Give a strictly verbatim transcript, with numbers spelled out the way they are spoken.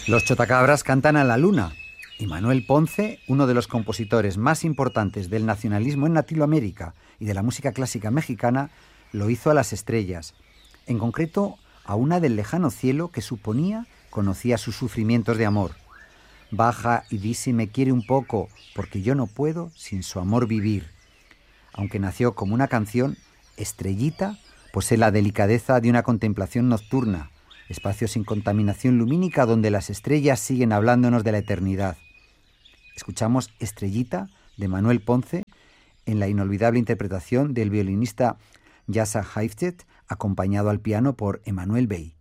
Los Chotacabras cantan a la luna y Manuel Ponce, uno de los compositores más importantes del nacionalismo en Latinoamérica y de la música clásica mexicana, lo hizo a las estrellas, en concreto a una del lejano cielo que suponía conocía sus sufrimientos de amor. Baja y di si me quiere un poco, porque yo no puedo sin su amor vivir. Aunque nació como una canción, Estrellita posee la delicadeza de una contemplación nocturna, espacio sin contaminación lumínica donde las estrellas siguen hablándonos de la eternidad. Escuchamos Estrellita de Manuel Ponce en la inolvidable interpretación del violinista Yasa Haiftet, acompañado al piano por Emanuel Bey.